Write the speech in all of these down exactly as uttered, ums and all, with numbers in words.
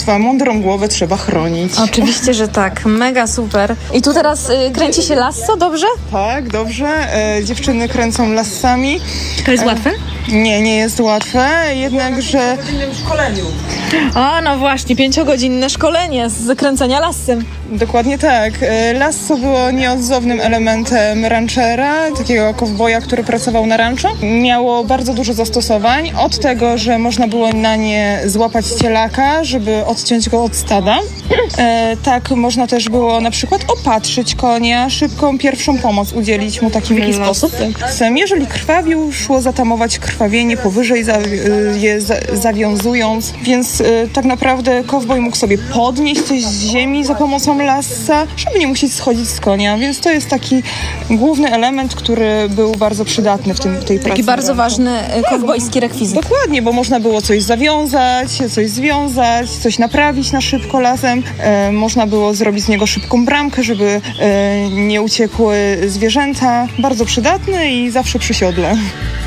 Państwa, mądrą głowę trzeba chronić. Oczywiście, że tak. Mega super. I tu teraz y, kręci się lasso, dobrze? Tak, dobrze. E, dziewczyny kręcą lassami. To jest łatwe? Nie, nie jest łatwe, jednakże... A, no właśnie, pięciogodzinne szkolenie z kręcenia lassem. Dokładnie tak. E, Lasso było nieodzownym elementem ranchera, takiego kowboja, który pracował na rancho. Miało bardzo dużo zastosowań. Od tego, że można było na nie złapać cielaka, żeby odciąć go od stada. E, tak można też było na przykład opatrzyć konia, szybką pierwszą pomoc udzielić mu takim W jaki sposób? lasem. Jeżeli krwawił, szło zatamować krwawienie powyżej za, je za, zawiązując, więc y, tak naprawdę kowboj mógł sobie podnieść coś z ziemi za pomocą lassa, żeby nie musieć schodzić z konia, więc to jest taki główny element, który był bardzo przydatny w tym, tej pracy. Taki bardzo ważny y, kowbojski rekwizyt. Dokładnie, bo można było coś zawiązać, coś związać, coś naprawić na szybko lasem. E, można było zrobić z niego szybką bramkę, żeby e, nie uciekły zwierzęta. Bardzo przydatny i zawsze przy siodle.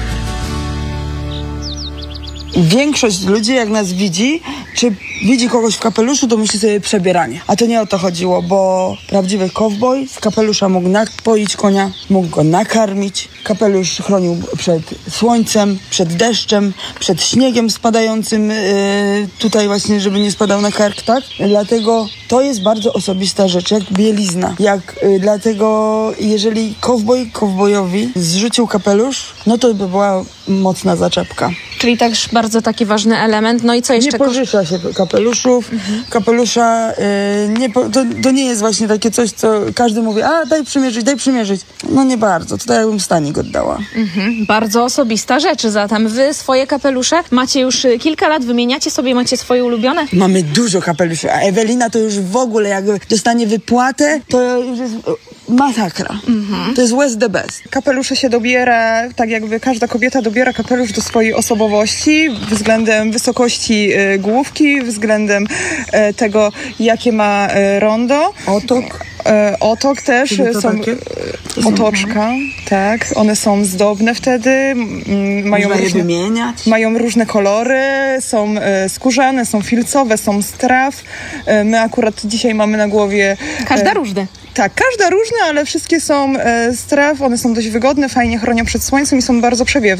Większość ludzi, jak nas widzi, czy widzi kogoś w kapeluszu, to myśli sobie przebieranie. A to nie o to chodziło, bo prawdziwy kowboj z kapelusza mógł napoić konia, mógł go nakarmić. Kapelusz chronił przed słońcem, przed deszczem, przed śniegiem spadającym yy, tutaj właśnie, żeby nie spadał na kark, tak? Dlatego to jest bardzo osobista rzecz, jak bielizna. Jak, yy, dlatego jeżeli kowboj kowbojowi zrzucił kapelusz, no to by była mocna zaczepka. Czyli też bardzo taki ważny element. No i co jeszcze? Nie pożycza się kapeluszów. Mhm. Kapelusza yy, nie, po, to, to nie jest właśnie takie coś, co każdy mówi, a daj przymierzyć, daj przymierzyć. No nie bardzo, to tak jakbym stanik oddała. Mhm. Bardzo osobista rzecz zatem. Wy swoje kapelusze macie już kilka lat, wymieniacie sobie, macie swoje ulubione? Mamy dużo kapeluszy, a Ewelina to już w ogóle jak dostanie wypłatę, to już jest masakra. Mhm. To jest West the best. Kapelusze się dobiera, tak jakby każda kobieta dobiera kapelusz do swojej osobowości względem wysokości y, główki, względem y, tego, jakie ma y, rondo. Otok. Y, otok też to są takie? y, otoczka, tak. One są zdobne wtedy, m, mają Można je różne, wymieniać. mają różne kolory, są y, skórzane, są filcowe, są z traw. Y, my akurat dzisiaj mamy na głowie... Każda y, różna. Tak, każda różna, ale wszystkie są e, z traw, one są dość wygodne, fajnie chronią przed słońcem i są bardzo przewiewne.